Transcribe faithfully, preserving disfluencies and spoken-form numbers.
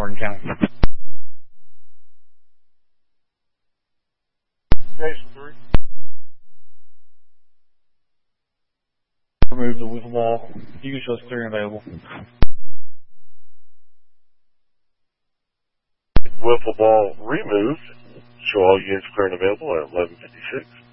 Morgan County. Station three. Remove the wiffle ball. You can show us clear and available. Wiffle ball removed. Show all units clear and available at eleven fifty-six.